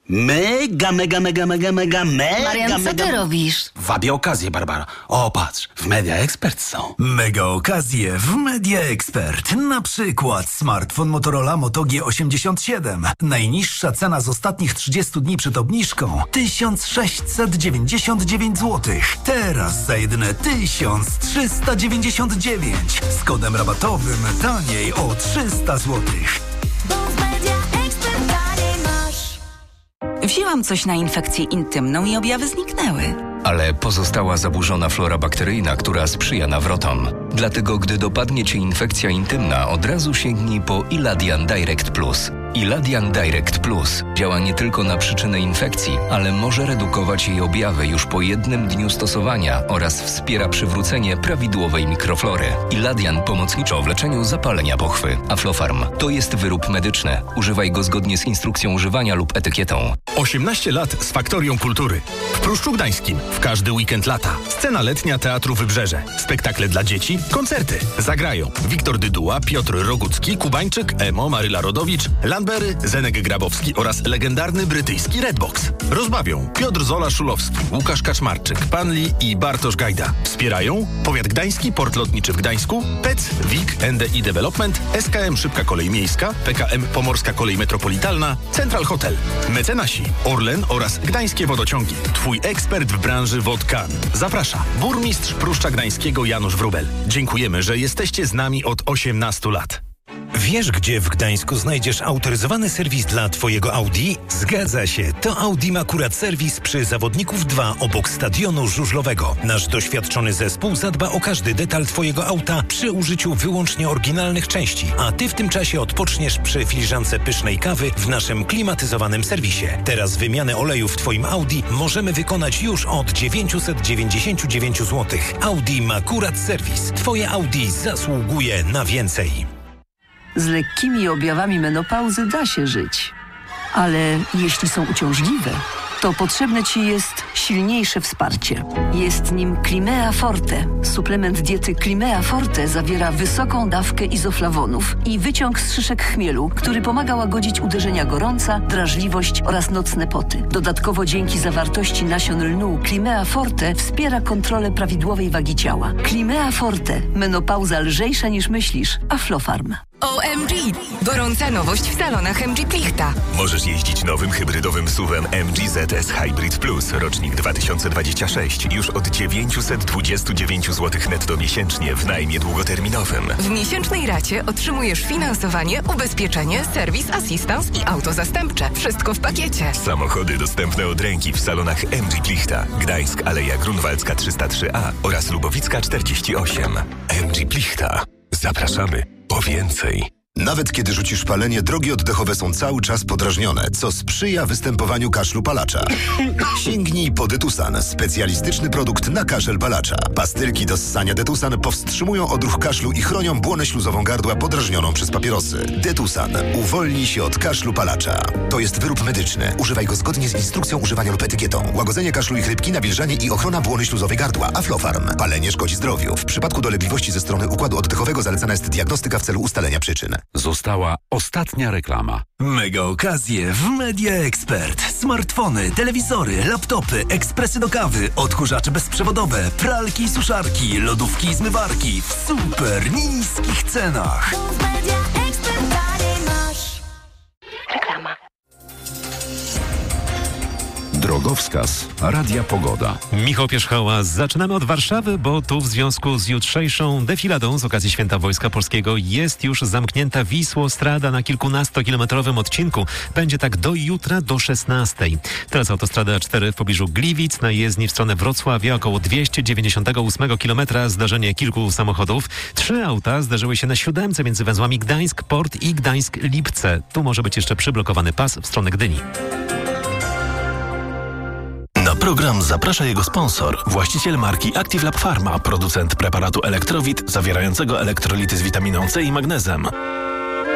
Mega. Marian, co ty robisz? Wabię okazję, Barbara. O, patrz, w Media Expert są. Mega okazje w Media Expert. Na przykład smartfon Motorola Moto G87. Najniższa cena z ostatnich 30 dni przed obniżką 1699 zł. Teraz za jedyne 1399. Z kodem rabatowym taniej o 300 zł. Wzięłam coś na infekcję intymną i objawy zniknęły. Ale pozostała zaburzona flora bakteryjna, która sprzyja nawrotom. Dlatego, gdy dopadnie Cię infekcja intymna, od razu sięgnij po Iladian Direct Plus. Iladian Direct Plus działa nie tylko na przyczynę infekcji, ale może redukować jej objawy już po jednym dniu stosowania oraz wspiera przywrócenie prawidłowej mikroflory. Iladian pomocniczo w leczeniu zapalenia pochwy. Aflofarm to jest wyrób medyczny. Używaj go zgodnie z instrukcją używania lub etykietą. 18 lat z Faktorią Kultury. W Pruszczu Gdańskim. W każdy weekend lata. Scena letnia Teatru Wybrzeże. Spektakle dla dzieci. Koncerty. Zagrają Wiktor Dyduła, Piotr Rogucki, Kubańczyk, Emo, Maryla Rodowicz, Landberry, Zenek Grabowski oraz legendarny brytyjski Redbox. Rozbawią Piotr Zola-Szulowski, Łukasz Kaczmarczyk, Pan Lee i Bartosz Gajda. Wspierają Powiat Gdański, Port Lotniczy w Gdańsku, PEC, WIG, NDI Development, SKM Szybka Kolej Miejska, PKM Pomorska Kolej Metropolitalna, Central Hotel. Mecenasi Orlen oraz Gdańskie Wodociągi. Twój ekspert w branży wodkan. Zaprasza burmistrz Pruszcza Gdańskiego Janusz Wróbel. Dziękujemy, że jesteście z nami od 18 lat. Wiesz, gdzie w Gdańsku znajdziesz autoryzowany serwis dla Twojego Audi? Zgadza się, to Audi Akurat Serwis przy Zawodników 2 obok Stadionu Żużlowego. Nasz doświadczony zespół zadba o każdy detal Twojego auta przy użyciu wyłącznie oryginalnych części, a Ty w tym czasie odpoczniesz przy filiżance pysznej kawy w naszym klimatyzowanym serwisie. Teraz wymianę oleju w Twoim Audi możemy wykonać już od 999 zł. Audi Akurat Serwis. Twoje Audi zasługuje na więcej. Z lekkimi objawami menopauzy da się żyć. Ale jeśli są uciążliwe, to potrzebne Ci jest silniejsze wsparcie. Jest nim Climea Forte. Suplement diety Climea Forte zawiera wysoką dawkę izoflawonów i wyciąg z szyszek chmielu, który pomaga łagodzić uderzenia gorąca, drażliwość oraz nocne poty. Dodatkowo dzięki zawartości nasion lnu Climea Forte wspiera kontrolę prawidłowej wagi ciała. Climea Forte. Menopauza lżejsza niż myślisz. Aflofarm. OMG! Gorąca nowość w salonach MG Plichta. Możesz jeździć nowym hybrydowym SUV-em MG ZS Hybrid Plus, rocznik 2026, już od 929 zł netto miesięcznie w najmie długoterminowym. W miesięcznej racie otrzymujesz finansowanie, ubezpieczenie, serwis, asystans i auto zastępcze. Wszystko w pakiecie. Samochody dostępne od ręki w salonach MG Plichta. Gdańsk, Aleja Grunwaldzka 303A oraz Lubowicka 48. MG Plichta. Zapraszamy po więcej. Nawet kiedy rzucisz palenie, drogi oddechowe są cały czas podrażnione, co sprzyja występowaniu kaszlu palacza. Sięgnij po Detusan, specjalistyczny produkt na kaszel palacza. Pastylki do ssania Detusan powstrzymują odruch kaszlu i chronią błonę śluzową gardła podrażnioną przez papierosy. Detusan uwolni się od kaszlu palacza. To jest wyrób medyczny. Używaj go zgodnie z instrukcją używania lub etykietą. Łagodzenie kaszlu i chrypki, nawilżanie i ochrona błony śluzowej gardła. Aflofarm. Palenie szkodzi zdrowiu. W przypadku dolegliwości ze strony układu oddechowego zalecana jest diagnostyka w celu ustalenia przyczyn. Została ostatnia reklama. Mega okazje w Media Expert. Smartfony, telewizory, laptopy, ekspresy do kawy, odkurzacze bezprzewodowe, pralki i suszarki, lodówki i zmywarki w super niskich cenach. Reklama. Drogowskaz Radia Pogoda. Michał Pierzchała. Zaczynamy od Warszawy, bo tu w związku z jutrzejszą defiladą z okazji Święta Wojska Polskiego jest już zamknięta Wisłostrada na kilkunastokilometrowym odcinku. Będzie tak do jutra do 16. Teraz autostrada A4 w pobliżu Gliwic na jezdni w stronę Wrocławia około 298 km. Zdarzenie kilku samochodów. 3 auta zdarzyły się na 7 między węzłami Gdańsk-Port i Gdańsk-Lipce. Tu może być jeszcze przyblokowany pas w stronę Gdyni. Na program zaprasza jego sponsor, właściciel marki Active Lab Pharma, producent preparatu Elektrowit zawierającego elektrolity z witaminą C i magnezem.